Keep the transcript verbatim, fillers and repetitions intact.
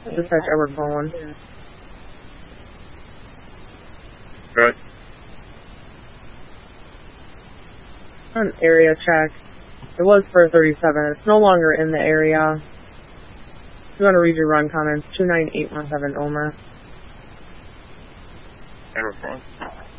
Dispatch Edward Bowen. Right. An area check. It was for thirty-seven. It's no longer in the area. If you want to read your run comments, two nine eight one seven Omer. Edward Bowen.